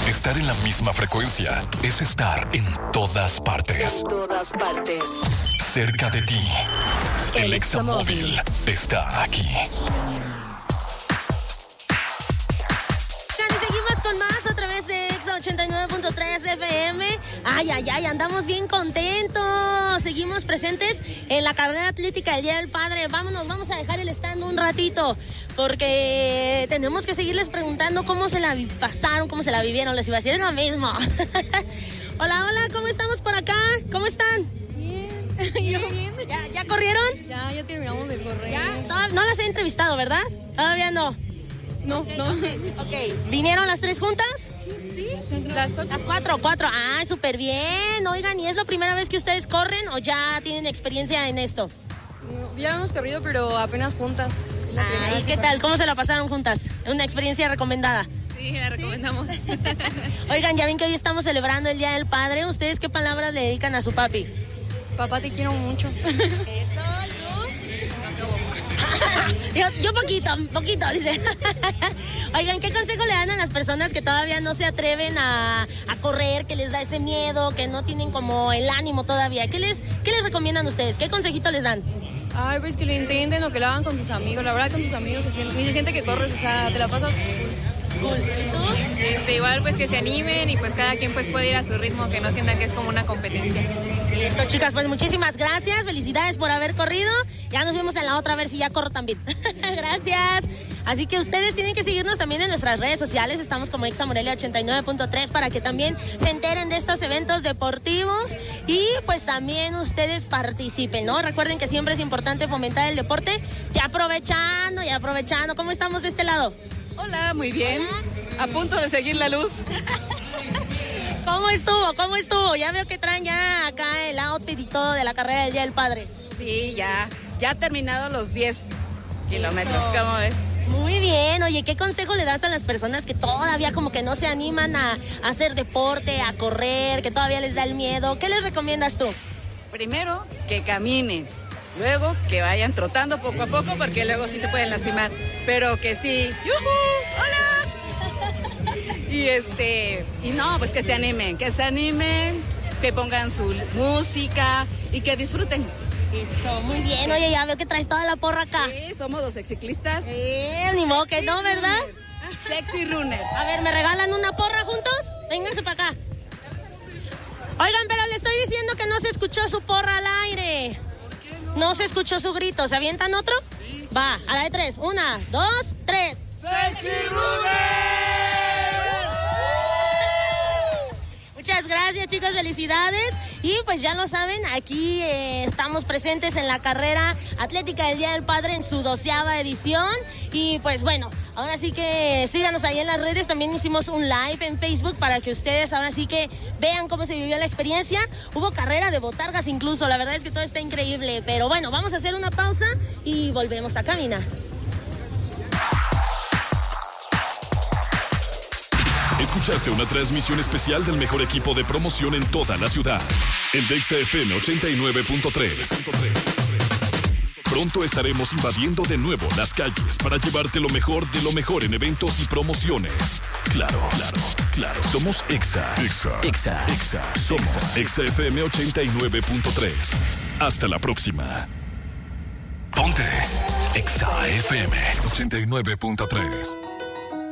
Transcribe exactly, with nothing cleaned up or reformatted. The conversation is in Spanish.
Estar en la misma frecuencia es estar en todas partes. En todas partes. Cerca de ti. El, El Examóvil está aquí. Seguimos con más a través de Exa ochenta y nueve punto tres F M. Ay, ay, ay, andamos bien contentos. Seguimos presentes en la carrera atlética del Día del Padre. Vámonos, vamos a dejar el stand un ratito, porque tenemos que seguirles preguntando cómo se la pasaron, cómo se la vivieron. Les iba a decir lo mismo. Hola, hola, ¿cómo estamos por acá? ¿Cómo están? Bien, yo bien. ¿Ya, ¿Ya corrieron? Ya, ya terminamos de correr. ¿Ya? No, no las he entrevistado, ¿verdad? Todavía no. No, okay, no. Ok, ¿vinieron las tres juntas? Sí, sí. Las cuatro. Las cuatro, cuatro. Ah, súper bien. Oigan, ¿y es la primera vez que ustedes corren o ya tienen experiencia en esto? No, ya hemos corrido, pero apenas juntas. Ay, ¿qué tal? ¿Cómo se la pasaron juntas? Una experiencia recomendada. Sí, la recomendamos. ¿Sí? Oigan, ya ven que hoy estamos celebrando el Día del Padre. ¿Ustedes qué palabras le dedican a su papi? Papá, te quiero mucho. Eso, Yo, yo poquito, poquito, dice. Oigan, ¿qué consejo le dan a las personas que todavía no se atreven a, a correr, que les da ese miedo, que no tienen como el ánimo todavía? ¿Qué les, qué les recomiendan ustedes? ¿Qué consejito les dan? Ay, pues que lo intenten o que lo hagan con sus amigos. La verdad, con tus amigos se siente, ni se siente que corres, o sea, te la pasas cool. ¿Y tú? Este, igual, pues que se animen y pues cada quien pues puede ir a su ritmo, que no sientan que es como una competencia. Eso, chicas, pues muchísimas gracias. Felicidades por haber corrido. Ya nos vemos en la otra, a ver si ya corro también. Gracias. Así que ustedes tienen que seguirnos también en nuestras redes sociales. Estamos como Exa Morelia ochenta y nueve punto tres para que también se enteren de estos eventos deportivos y pues también ustedes participen, ¿no? Recuerden que siempre es importante fomentar el deporte. Ya aprovechando, ya aprovechando. ¿Cómo estamos de este lado? Hola, muy bien. Hola. A punto de seguir la luz. ¿Cómo estuvo? ¿Cómo estuvo? Ya veo que traen ya acá el outfit y todo de la carrera del Día del Padre. Sí, ya. Ya ha terminado los diez kilómetros. ¿Cómo ves? Muy bien. Oye, ¿qué consejo le das a las personas que todavía como que no se animan a, a hacer deporte, a correr, que todavía les da el miedo? ¿Qué les recomiendas tú? Primero, que caminen. Luego, que vayan trotando poco a poco, porque luego sí se pueden lastimar. Pero que sí. ¡Yujú! ¡Hola! Y este, y no, pues que se animen, que se animen, que pongan su música y que disfruten. Eso, muy bien. Oye, ya veo que traes toda la porra acá. Sí, somos dos sexiclistas. Eh, ni modo que no, ¿verdad? Sexy runners. A ver, ¿me regalan una porra juntos? Vénganse para acá. Oigan, pero le estoy diciendo que no se escuchó su porra al aire. No se escuchó su grito. ¿Se avientan otro? Sí. Va, a la de tres. Una, dos, tres. ¡Sexy runners! Muchas gracias, chicos, felicidades. Y pues ya lo saben, aquí eh, estamos presentes en la carrera atlética del Día del Padre en su doceava edición. Y pues bueno, ahora sí que síganos ahí en las redes. También hicimos un live en Facebook para que ustedes ahora sí que vean cómo se vivió la experiencia. Hubo carrera de botargas incluso, la verdad es que todo está increíble. Pero bueno, vamos a hacer una pausa y volvemos a caminar. Escuchaste una transmisión especial del mejor equipo de promoción en toda la ciudad. El de Exa F M ochenta y nueve punto tres. Pronto estaremos invadiendo de nuevo las calles para llevarte lo mejor de lo mejor en eventos y promociones. Claro, claro, claro. Somos Exa. Exa. Exa. Exa. Somos Exa F M ochenta y nueve punto tres. Hasta la próxima. Ponte Exa F M ochenta y nueve punto tres.